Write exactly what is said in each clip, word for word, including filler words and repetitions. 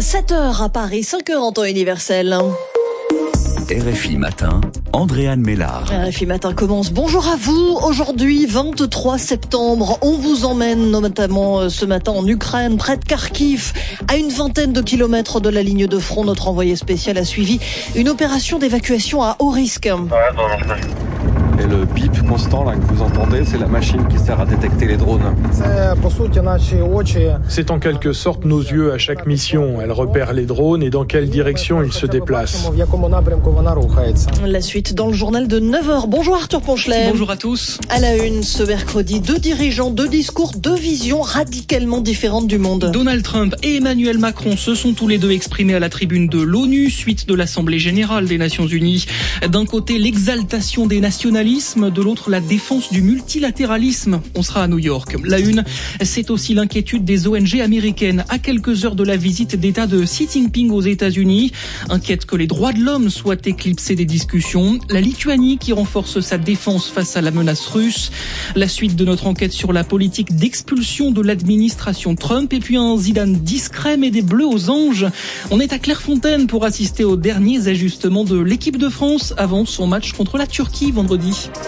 sept heures à Paris, cinq heures en temps universel. R F I Matin, Andréane Mélard. R F I Matin commence. Bonjour à vous. Aujourd'hui, vingt-trois septembre, on vous emmène notamment ce matin en Ukraine, près de Kharkiv, à une vingtaine de kilomètres de la ligne de front. Notre envoyé spécial a suivi une opération d'évacuation à haut risque. Et le bip constant là que vous entendez, c'est la machine qui sert à détecter les drones. C'est en quelque sorte nos yeux à chaque mission. Elle repère les drones et dans quelle direction ils se déplacent. La suite dans le journal de neuf heures. Bonjour Arthur Ponchelet. Bonjour à tous. À la une ce mercredi, deux dirigeants, deux discours, deux visions radicalement différentes du monde. Donald Trump et Emmanuel Macron se sont tous les deux exprimés à la tribune de l'ONU, suite de l'Assemblée générale des Nations Unies. D'un côté, l'exaltation des nationalistes, de l'autre la défense du multilatéralisme. On sera à New York. La une, c'est aussi l'inquiétude des O N G américaines à quelques heures de la visite d'État de Xi Jinping aux États-Unis. Inquiète que les droits de l'homme soient éclipsés des discussions. La Lituanie qui renforce sa défense face à la menace russe. La suite de notre enquête sur la politique d'expulsion de l'administration Trump. Et puis un Zidane discret mais des bleus aux anges. On est à Clairefontaine pour assister aux derniers ajustements de l'équipe de France avant son match contre la Turquie vendredi.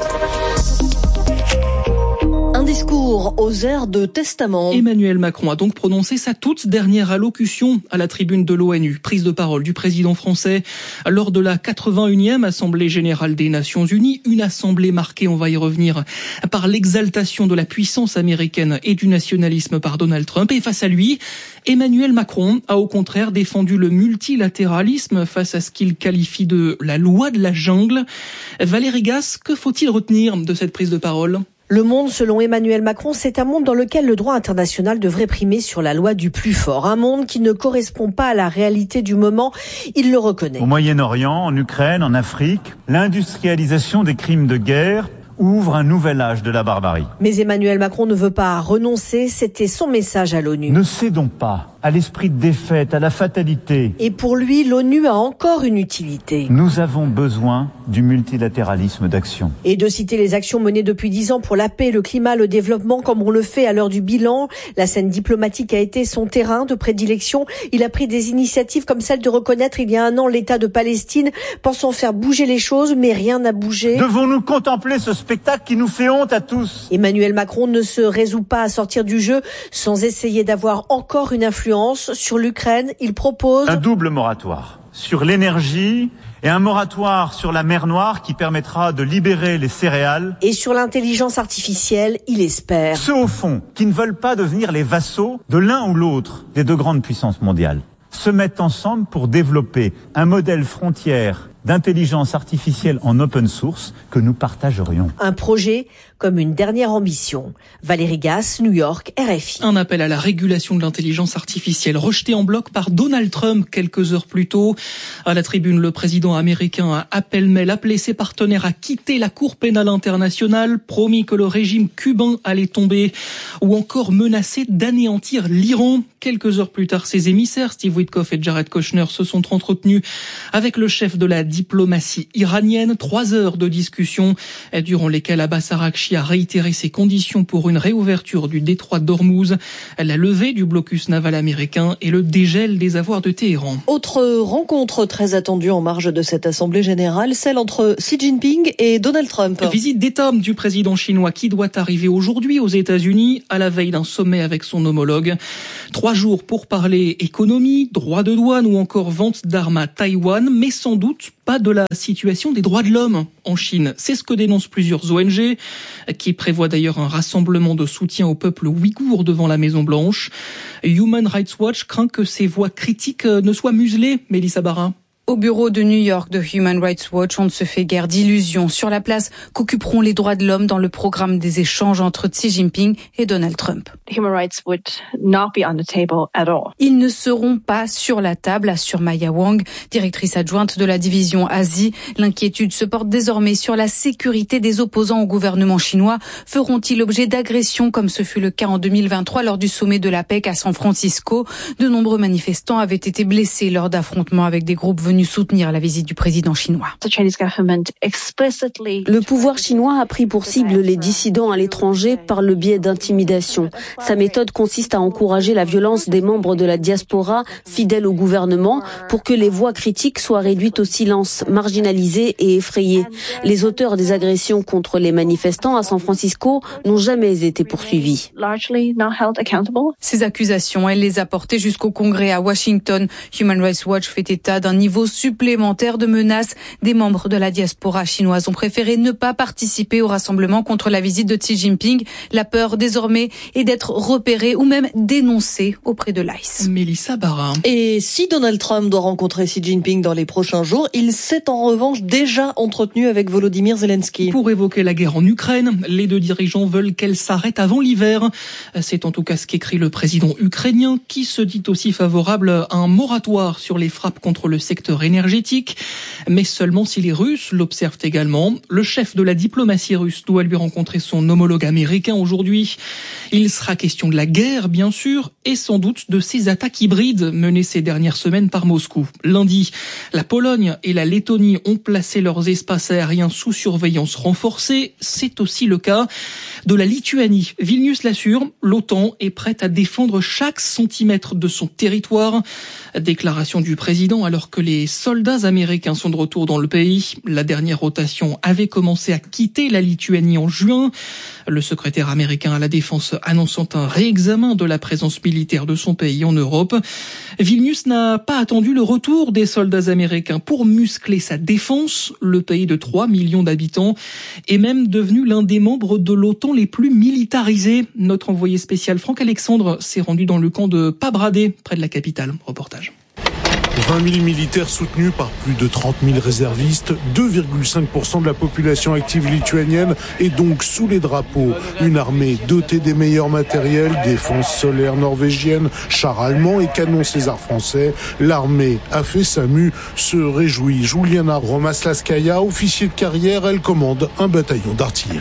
Un discours aux airs de testament. Emmanuel Macron a donc prononcé sa toute dernière allocution à la tribune de l'ONU. Prise de parole du président français lors de la quatre-vingt-unième Assemblée générale des Nations Unies. Une assemblée marquée, on va y revenir, par l'exaltation de la puissance américaine et du nationalisme par Donald Trump. Et face à lui, Emmanuel Macron a au contraire défendu le multilatéralisme face à ce qu'il qualifie de la loi de la jungle. Valérie Gasse, que faut-il retenir de cette prise de parole ? Le monde, selon Emmanuel Macron, c'est un monde dans lequel le droit international devrait primer sur la loi du plus fort. Un monde qui ne correspond pas à la réalité du moment, il le reconnaît. Au Moyen-Orient, en Ukraine, en Afrique, l'industrialisation des crimes de guerre ouvre un nouvel âge de la barbarie. Mais Emmanuel Macron ne veut pas renoncer, c'était son message à l'ONU. Ne cédons pas à l'esprit de défaite, à la fatalité. Et pour lui, l'ONU a encore une utilité. Nous avons besoin du multilatéralisme d'action. Et de citer les actions menées depuis dix ans pour la paix, le climat, le développement, comme on le fait à l'heure du bilan. La scène diplomatique a été son terrain de prédilection. Il a pris des initiatives comme celle de reconnaître il y a un an l'État de Palestine, pensant faire bouger les choses, mais rien n'a bougé. Devons-nous contempler ce spectacle qui nous fait honte à tous ? Emmanuel Macron ne se résout pas à sortir du jeu sans essayer d'avoir encore une influence. Sur l'Ukraine, il propose un double moratoire sur l'énergie et un moratoire sur la mer Noire qui permettra de libérer les céréales. Et sur l'intelligence artificielle, il espère. Ceux au fond qui ne veulent pas devenir les vassaux de l'un ou l'autre des deux grandes puissances mondiales se mettent ensemble pour développer un modèle frontière d'intelligence artificielle en open source que nous partagerions. Un projet comme une dernière ambition. Valérie Gasse, New York, R F I. Un appel à la régulation de l'intelligence artificielle rejeté en bloc par Donald Trump quelques heures plus tôt. À la tribune, le président américain a pêle-mêle appelé ses partenaires à quitter la Cour pénale internationale, promis que le régime cubain allait tomber ou encore menacé d'anéantir l'Iran. Quelques heures plus tard, ses émissaires, Steve Witkoff et Jared Kushner, se sont entretenus avec le chef de la diplomatie iranienne. Trois heures de discussion durant lesquelles Abbas Araghchi a réitéré ses conditions pour une réouverture du détroit d'Ormuz, la levée du blocus naval américain et le dégel des avoirs de Téhéran. Autre rencontre très attendue en marge de cette assemblée générale, celle entre Xi Jinping et Donald Trump. Visite d'État du président chinois qui doit arriver aujourd'hui aux États-Unis à la veille d'un sommet avec son homologue. Trois jours pour parler économie, droits de douane ou encore vente d'armes à Taïwan, mais sans doute pas de la situation des droits de l'homme en Chine. C'est ce que dénoncent plusieurs O N G, qui prévoient d'ailleurs un rassemblement de soutien au peuple ouïghour devant la Maison-Blanche. Human Rights Watch craint que ces voix critiques ne soient muselées, Mélissa Barra. Au bureau de New York de Human Rights Watch, on ne se fait guère d'illusions sur la place qu'occuperont les droits de l'homme dans le programme des échanges entre Xi Jinping et Donald Trump. Human rights would not be on the table at all. Ils ne seront pas sur la table, assure Maya Wang, directrice adjointe de la division Asie. L'inquiétude se porte désormais sur la sécurité des opposants au gouvernement chinois. Feront-ils l'objet d'agressions comme ce fut le cas en deux mille vingt-trois lors du sommet de l'APEC à San Francisco ? De nombreux manifestants avaient été blessés lors d'affrontements avec des groupes venus venu soutenir la visite du président chinois. Le pouvoir chinois a pris pour cible les dissidents à l'étranger par le biais d'intimidation. Sa méthode consiste à encourager la violence des membres de la diaspora fidèles au gouvernement pour que les voix critiques soient réduites au silence, marginalisées et effrayées. Les auteurs des agressions contre les manifestants à San Francisco n'ont jamais été poursuivis. Ces accusations, elle les a portées jusqu'au Congrès à Washington. Human Rights Watch fait état d'un niveau supplémentaire de menaces. Des membres de la diaspora chinoise ont préféré ne pas participer au rassemblement contre la visite de Xi Jinping. La peur désormais est d'être repérés ou même dénoncés auprès de l'I C E. Mélissa Barin. Et si Donald Trump doit rencontrer Xi Jinping dans les prochains jours, il s'est en revanche déjà entretenu avec Volodymyr Zelensky. Pour évoquer la guerre en Ukraine, les deux dirigeants veulent qu'elle s'arrête avant l'hiver. C'est en tout cas ce qu'écrit le président ukrainien, qui se dit aussi favorable à un moratoire sur les frappes contre le secteur énergétique, mais seulement si les Russes l'observent également. Le chef de la diplomatie russe doit lui rencontrer son homologue américain aujourd'hui. Il sera question de la guerre, bien sûr, et sans doute de ces attaques hybrides menées ces dernières semaines par Moscou. Lundi, la Pologne et la Lettonie ont placé leurs espaces aériens sous surveillance renforcée. C'est aussi le cas de la Lituanie. Vilnius l'assure, l'OTAN est prête à défendre chaque centimètre de son territoire. Déclaration du président alors que les soldats américains sont de retour dans le pays. La dernière rotation avait commencé à quitter la Lituanie en juin. Le secrétaire américain à la Défense annonçant un réexamen de la présence militaire de son pays en Europe. Vilnius n'a pas attendu le retour des soldats américains pour muscler sa défense. Le pays de trois millions d'habitants est même devenu l'un des membres de l'OTAN les plus militarisés. Notre envoyé spécial Franck Alexandre s'est rendu dans le camp de Pabradé, près de la capitale. Reportage. vingt mille militaires soutenus par plus de trente mille réservistes, deux virgule cinq pour cent de la population active lituanienne est donc sous les drapeaux. Une armée dotée des meilleurs matériels, défense solaire norvégienne, chars allemands et canons César français. L'armée a fait sa mue, se réjouit Juliana Romaslaskaya, officier de carrière, elle commande un bataillon d'artillerie.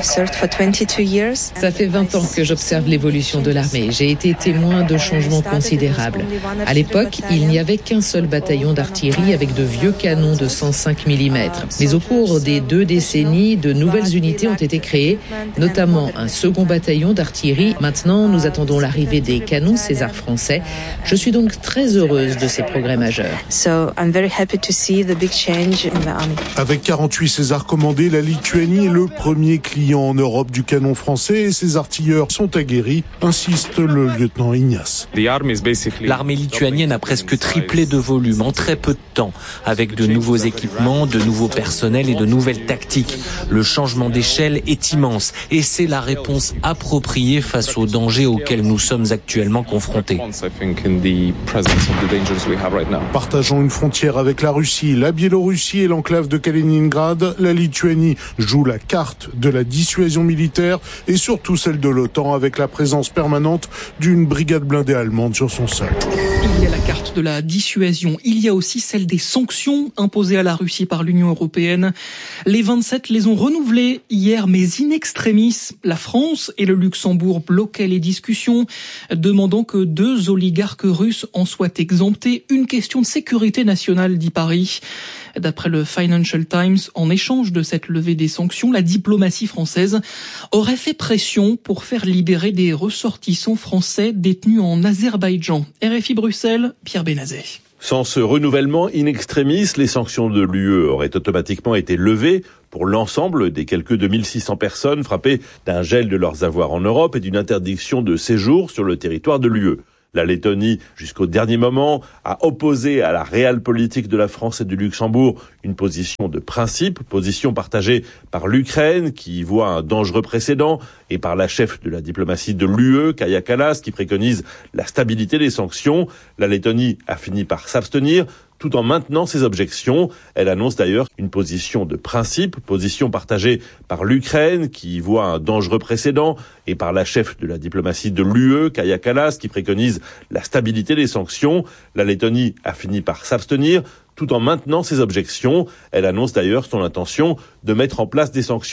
Ça fait vingt ans que j'observe l'évolution de l'armée. J'ai été témoin de changements considérables. À l'époque, il n'y avait qu'un seul bataillon d'artillerie avec de vieux canons de cent cinq millimètres. Mais au cours des deux décennies, de nouvelles unités ont été créées, notamment un second bataillon d'artillerie. Maintenant, nous attendons l'arrivée des canons César français. Je suis donc très heureuse de ces progrès majeurs. Avec quarante-huit César commandés, la Lituanie est le premier client en Europe du canon français et ses artilleurs sont aguerris, insiste le lieutenant Ignace. L'armée lituanienne a presque triplé de volume en très peu de temps, avec de nouveaux équipements, de nouveaux personnels et de nouvelles tactiques. Le changement d'échelle est immense et c'est la réponse appropriée face aux dangers auxquels nous sommes actuellement confrontés. Partageant une frontière avec la Russie, la Biélorussie et l'enclave de Kaliningrad, la Lituanie joue la carte de la dissuasion militaire et surtout celle de l'OTAN avec la présence permanente d'une brigade blindée allemande sur son sol. Il y a la carte de la dissuasion. Il y a aussi celle des sanctions imposées à la Russie par l'Union européenne. Les vingt-sept les ont renouvelées hier, mais in extremis. La France et le Luxembourg bloquaient les discussions, demandant que deux oligarques russes en soient exemptés. Une question de sécurité nationale, dit Paris. D'après le Financial Times, en échange de cette levée des sanctions, la diplomatie française aurait fait pression pour faire libérer des ressortissants français détenus en Azerbaïdjan. R F I Bruxelles, Pierre Benazet. Sans ce renouvellement in extremis, les sanctions de l'U E auraient automatiquement été levées pour l'ensemble des quelques deux mille six cents personnes frappées d'un gel de leurs avoirs en Europe et d'une interdiction de séjour sur le territoire de l'U E. La Lettonie, jusqu'au dernier moment, a opposé à la réelle politique de la France et du Luxembourg une position de principe, position partagée par l'Ukraine, qui y voit un dangereux précédent, et par la chef de la diplomatie de l'U E, Kaja Kallas, qui préconise la stabilité des sanctions. La Lettonie a fini par s'abstenir, tout en maintenant ses objections. Elle annonce d'ailleurs une position de principe, position partagée par l'Ukraine, qui y voit un dangereux précédent, et par la chef de la diplomatie de l'U E, Kaja Kallas, qui préconise la stabilité des sanctions. La Lettonie a fini par s'abstenir, tout en maintenant ses objections. Elle annonce d'ailleurs son intention de mettre en place des sanctions